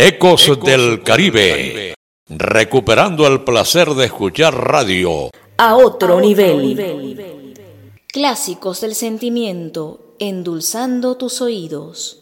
Ecos del Caribe, recuperando el placer de escuchar radio a otro nivel. Clásicos del sentimiento, endulzando tus oídos.